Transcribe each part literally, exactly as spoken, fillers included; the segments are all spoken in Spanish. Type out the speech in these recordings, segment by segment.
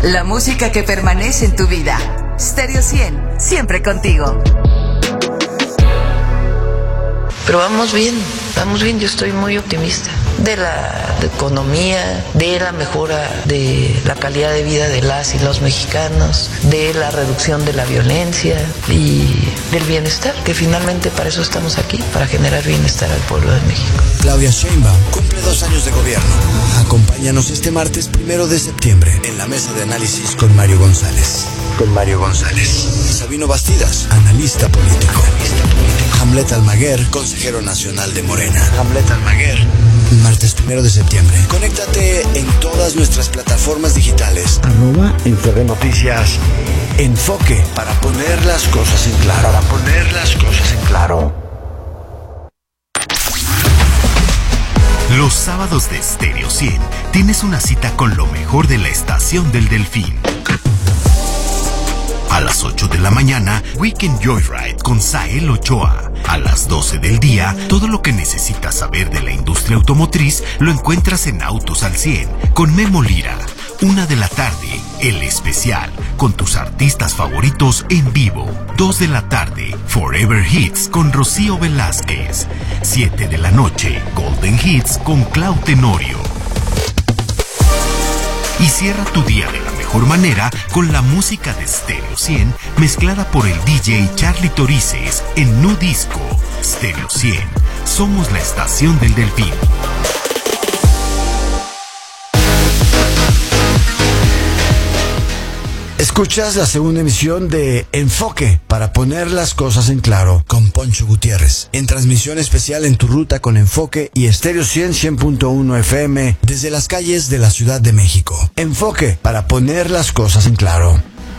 La música que permanece en tu vida. Stereo cien, siempre contigo. Pero vamos bien, vamos bien, yo estoy muy optimista de la economía, de la mejora de la calidad de vida de las y los mexicanos, de la reducción de la violencia y del bienestar, que finalmente para eso estamos aquí, para generar bienestar al pueblo de México. Claudia Sheinbaum cumple dos años de gobierno. Acompáñanos este martes primero de septiembre en la mesa de análisis con Mario González. Con Mario González. Sabino Bastidas, analista político. Analista político. Hamlet Almaguer, consejero nacional de Morena. Hamlet Almaguer. Martes primero de septiembre. Conéctate en todas nuestras plataformas digitales. Arroba Enfoque Noticias. Enfoque para poner las cosas en claro. Para poner las cosas en claro. Los sábados de Stereo cien tienes una cita con lo mejor de la estación del Delfín. A las ocho de la mañana, Weekend Joyride con Sael Ochoa. A las doce del día, todo lo que necesitas saber de la industria automotriz lo encuentras en Autos al cien con Memo Lira. Una de la tarde, El Especial, con tus artistas favoritos en vivo. Dos de la tarde, Forever Hits con Rocío Velázquez. Siete de la noche, Golden Hits con Clau Tenorio. Y cierra tu día de la mejor manera con la música de Stereo cien mezclada por el D J Charlie Torices en Nu Disco. Stereo cien, somos la estación del Delfín. Escuchas la segunda emisión de Enfoque para poner las cosas en claro con Poncho Gutiérrez. En transmisión especial en tu ruta con Enfoque y Stereo cien, cien punto uno F M desde las calles de la Ciudad de México. Enfoque para poner las cosas en claro.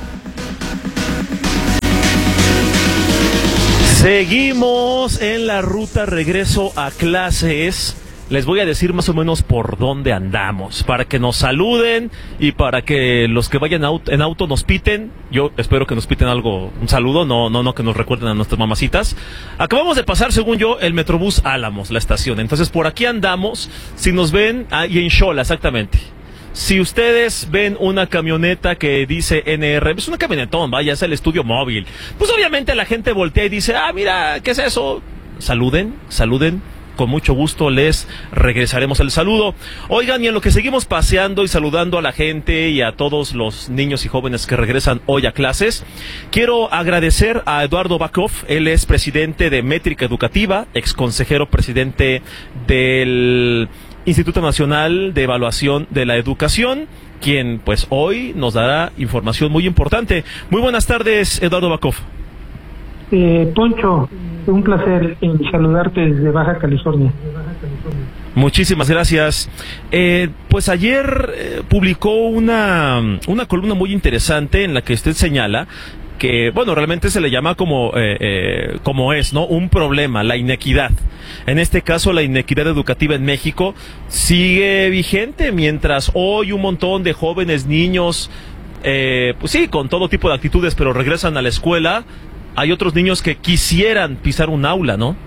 Seguimos en la ruta regreso a clases. Les voy a decir más o menos por dónde andamos, para que nos saluden y para que los que vayan auto, en auto nos piten. Yo espero que nos piten algo, un saludo, no no no que nos recuerden a nuestras mamacitas. Acabamos de pasar, según yo, el Metrobús Álamos, la estación. Entonces por aquí andamos, si nos ven, ah, y en Xola, exactamente. Si ustedes ven una camioneta que dice N R, es una camionetón, vaya, es el estudio móvil. Pues obviamente la gente voltea y dice, ah, mira, ¿qué es eso? Saluden, saluden. Con mucho gusto les regresaremos el saludo. Oigan, y en lo que seguimos paseando y saludando a la gente y a todos los niños y jóvenes que regresan hoy a clases, quiero agradecer a Eduardo Backhoff. Él es presidente de Métrica Educativa, ex consejero presidente del Instituto Nacional de Evaluación de la Educación, quien pues hoy nos dará información muy importante. Muy buenas tardes, Eduardo Backhoff. Eh, Poncho, un placer en saludarte desde Baja California. Muchísimas gracias. Eh, pues ayer eh, publicó una, una columna muy interesante en la que usted señala que, bueno, realmente se le llama como, eh, eh, como es, ¿no? Un problema, la inequidad. En este caso, la inequidad educativa en México sigue vigente, mientras hoy un montón de jóvenes, niños, eh, pues sí, con todo tipo de actitudes, pero regresan a la escuela. Hay otros niños que quisieran pisar un aula, ¿no?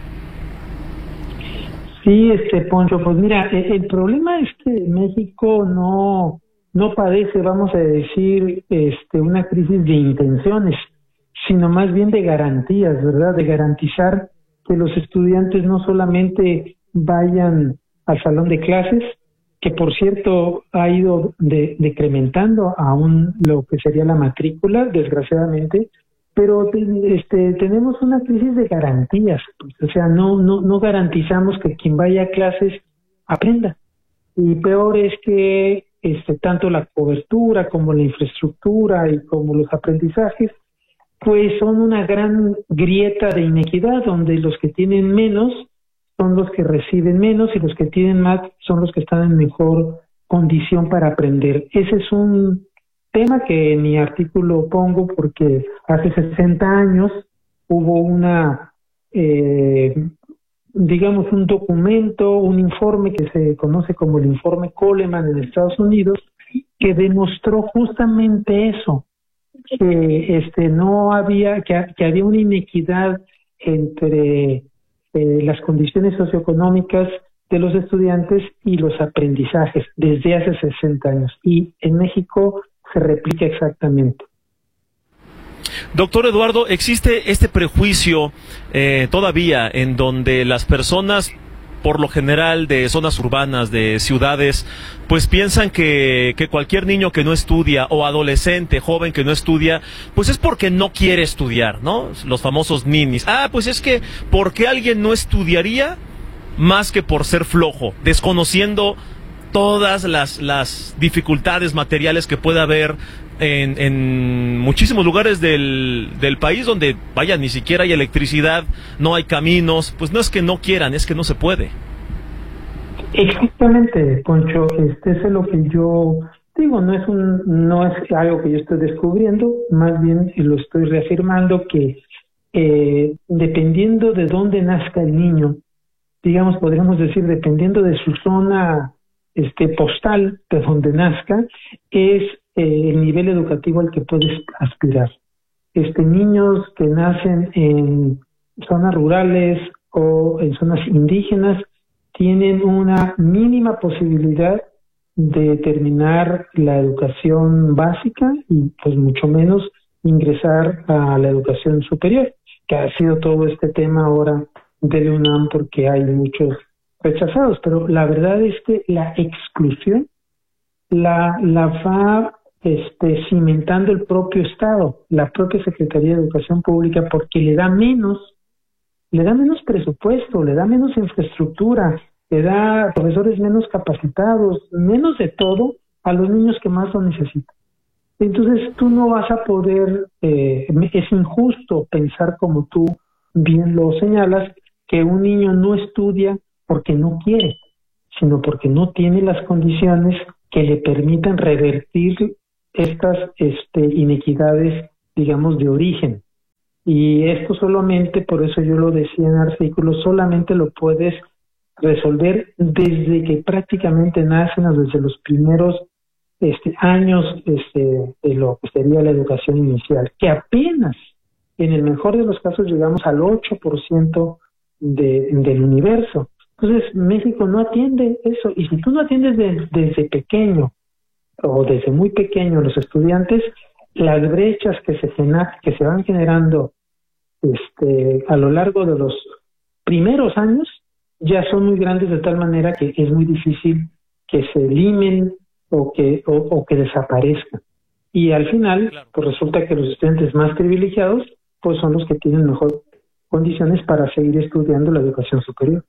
Sí, este Poncho, pues mira, el problema es que México no no padece, vamos a decir, este una crisis de intenciones, sino más bien de garantías, ¿verdad? De garantizar que los estudiantes no solamente vayan al salón de clases, que por cierto ha ido de, decrementando aún lo que sería la matrícula, desgraciadamente, pero este tenemos una crisis de garantías, o sea, no no no garantizamos que quien vaya a clases aprenda. Y peor es que este tanto la cobertura como la infraestructura y como los aprendizajes pues son una gran grieta de inequidad, donde los que tienen menos son los que reciben menos y los que tienen más son los que están en mejor condición para aprender. Ese es un tema que en mi artículo pongo porque hace sesenta años hubo una, eh, digamos, un documento, un informe que se conoce como el informe Coleman en Estados Unidos, que demostró justamente eso, que este no había, que, que había una inequidad entre eh, las condiciones socioeconómicas de los estudiantes y los aprendizajes desde hace sesenta años. Y en México se replica exactamente. Doctor Eduardo, ¿existe este prejuicio eh, todavía en donde las personas, por lo general de zonas urbanas, de ciudades, pues piensan que, que cualquier niño que no estudia o adolescente, joven que no estudia, pues es porque no quiere estudiar, ¿no? Los famosos ninis. Ah, pues es que, ¿por qué alguien no estudiaría más que por ser flojo, desconociendo todas las, las dificultades materiales que puede haber en, en muchísimos lugares del, del país donde, vaya, ni siquiera hay electricidad, no hay caminos? Pues no es que no quieran, es que no se puede. Exactamente, Poncho, este es lo que yo digo, no es un, no es algo que yo estoy descubriendo, más bien lo estoy reafirmando, que eh, dependiendo de dónde nazca el niño, digamos, podríamos decir, dependiendo de su zona este postal, de donde nazca, es eh, el nivel educativo al que puedes aspirar. Este, niños que nacen en zonas rurales o en zonas indígenas tienen una mínima posibilidad de terminar la educación básica y pues mucho menos ingresar a la educación superior, que ha sido todo este tema ahora del UNAM porque hay muchos rechazados, pero la verdad es que la exclusión la, la va este, cimentando el propio Estado, la propia Secretaría de Educación Pública, porque le da menos, le da menos presupuesto, le da menos infraestructura, le da profesores menos capacitados, menos de todo a los niños que más lo necesitan. Entonces tú no vas a poder, eh, es injusto pensar como tú bien lo señalas, que un niño no estudia porque no quiere, sino porque no tiene las condiciones que le permitan revertir estas este, inequidades, digamos, de origen. Y esto solamente, por eso yo lo decía en artículos, solamente lo puedes resolver desde que prácticamente nacen o desde los primeros este, años este, de lo que sería la educación inicial, que apenas, en el mejor de los casos, llegamos al ocho por ciento de, del universo. Entonces, México no atiende eso, y si tú no atiendes de, desde pequeño, o desde muy pequeño los estudiantes, las brechas que se, que se van generando este, a lo largo de los primeros años, ya son muy grandes de tal manera que es muy difícil que se limen o que, o, o que desaparezcan. Y al final, pues resulta que los estudiantes más privilegiados, pues son los que tienen mejor condiciones para seguir estudiando la educación superior.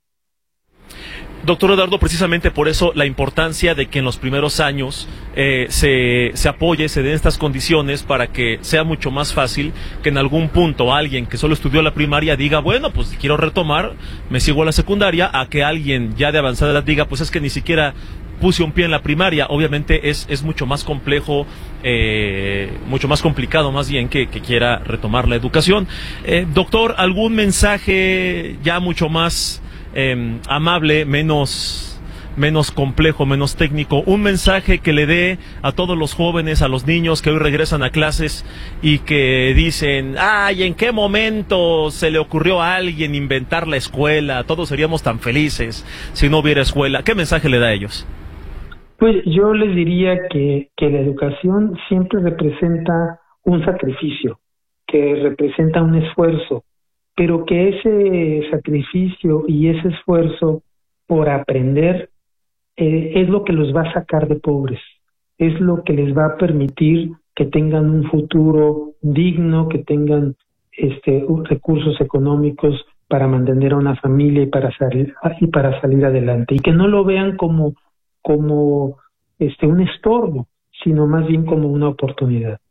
Doctor Eduardo, precisamente por eso la importancia de que en los primeros años eh, se, se apoye, se den estas condiciones para que sea mucho más fácil que en algún punto alguien que solo estudió la primaria diga, bueno, pues quiero retomar, me sigo a la secundaria, a que alguien ya de avanzada edad diga, pues es que ni siquiera puse un pie en la primaria. Obviamente es, es mucho más complejo, eh, mucho más complicado más bien que, que quiera retomar la educación. Eh, doctor, ¿algún mensaje ya mucho más Eh, amable, menos, menos complejo, menos técnico, un mensaje que le dé a todos los jóvenes, a los niños que hoy regresan a clases y que dicen, ay, ¿en qué momento se le ocurrió a alguien inventar la escuela? Todos seríamos tan felices si no hubiera escuela. ¿Qué mensaje le da a ellos? Pues yo les diría que, que la educación siempre representa un sacrificio, que representa un esfuerzo, pero que ese sacrificio y ese esfuerzo por aprender eh, es lo que los va a sacar de pobres, es lo que les va a permitir que tengan un futuro digno, que tengan este, recursos económicos para mantener a una familia y para salir y para salir adelante, y que no lo vean como como este un estorbo, sino más bien como una oportunidad.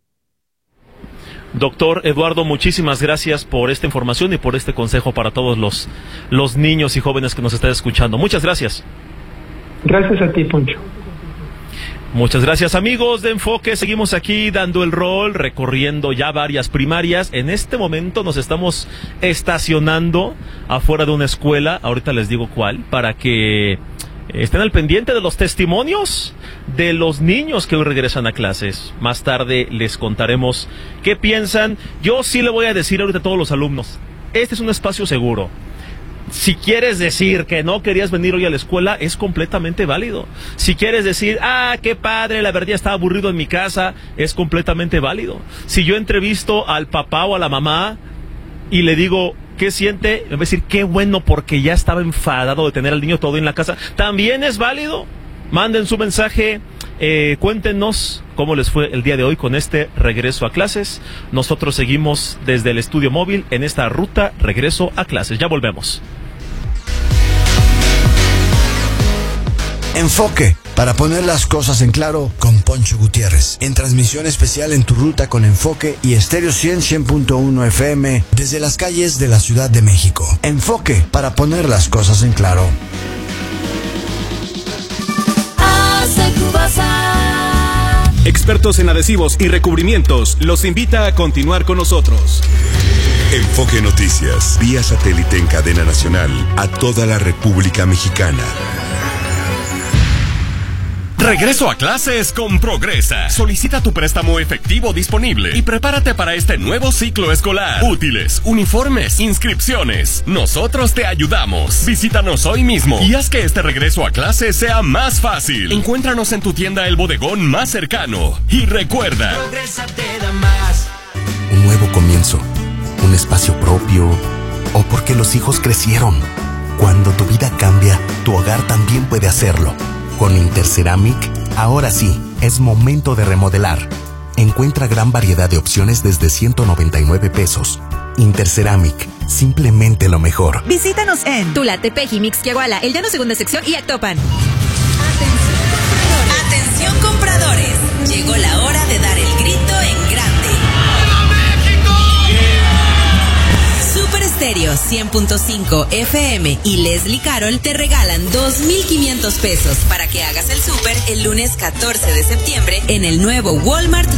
Doctor Eduardo, muchísimas gracias por esta información y por este consejo para todos los, los niños y jóvenes que nos están escuchando. Muchas gracias. Gracias a ti, Poncho. Muchas gracias, amigos de Enfoque. Seguimos aquí dando el rol, recorriendo ya varias primarias. En este momento nos estamos estacionando afuera de una escuela, ahorita les digo cuál, para que estén al pendiente de los testimonios de los niños que hoy regresan a clases. Más tarde les contaremos qué piensan. Yo sí le voy a decir ahorita a todos los alumnos, este es un espacio seguro. Si quieres decir que no querías venir hoy a la escuela, es completamente válido. Si quieres decir, ah, qué padre, la verdad estaba aburrido en mi casa, es completamente válido. Si yo entrevisto al papá o a la mamá y le digo, ¿qué siente? Me va a decir, qué bueno, porque ya estaba enfadado de tener al niño todo en la casa. También es válido. Manden su mensaje, eh, cuéntenos cómo les fue el día de hoy con este regreso a clases. Nosotros seguimos desde el estudio móvil en esta ruta regreso a clases. Ya volvemos. Enfoque, para poner las cosas en claro, con Poncho Gutiérrez. En transmisión especial en tu ruta con Enfoque y Estéreo cien, cien punto uno F M desde las calles de la Ciudad de México. Enfoque, para poner las cosas en claro. Expertos en adhesivos y recubrimientos los invita a continuar con nosotros. Enfoque Noticias, vía satélite en cadena nacional a toda la República Mexicana. Regreso a clases con Progresa. Solicita tu préstamo efectivo disponible y prepárate para este nuevo ciclo escolar. Útiles, uniformes, inscripciones. Nosotros te ayudamos. Visítanos hoy mismo y haz que este regreso a clases sea más fácil. Encuéntranos en tu tienda El Bodegón más cercano. Y recuerda, Progresa te da más. Un nuevo comienzo, un espacio propio, o porque los hijos crecieron. Cuando tu vida cambia, tu hogar también puede hacerlo. Con Interceramic, ahora sí, es momento de remodelar. Encuentra gran variedad de opciones desde ciento noventa y nueve pesos. Interceramic, simplemente lo mejor. Visítanos en Tula, Tepeji, Mixquiahuala, El Llano Segunda Sección y Actopan. Atención compradores, llegó la hora de dar el grito en grande. Super Estéreo cien punto cinco F M y Leslie Carol te regalan dos mil quinientos pesos para que hagas el súper el lunes catorce de septiembre en el nuevo Walmart